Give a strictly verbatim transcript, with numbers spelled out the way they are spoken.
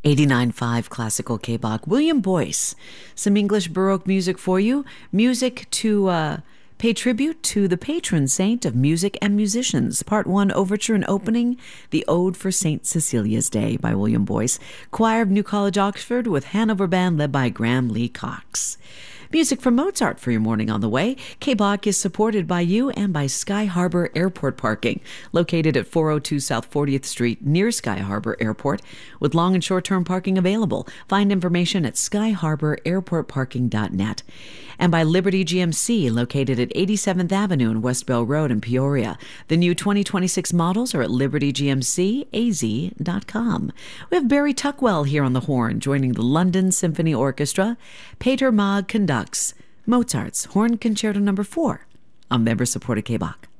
eighty-nine point five Classical K-Bach. William Boyce. Some English Baroque music for you. Music to uh, pay tribute to the patron saint of music and musicians. Part one, Overture and Opening, The Ode for Saint Cecilia's Day by William Boyce. Choir of New College, Oxford with Hanover Band led by Graham Lee Cox. Music from Mozart for your morning on the way. K-Bach is supported by you and by Sky Harbor Airport Parking, located at four oh two South fortieth Street near Sky Harbor Airport, with long and short-term parking available. Find information at sky harbor airport parking dot net. And by Liberty G M C, located at eighty-seventh Avenue and West Bell Road in Peoria. The new twenty twenty-six models are at liberty g m c a z dot com. We have Barry Tuckwell here on the horn, joining the London Symphony Orchestra. Peter Maag conducts Mozart's Horn Concerto Number four on member-supported K-Bach.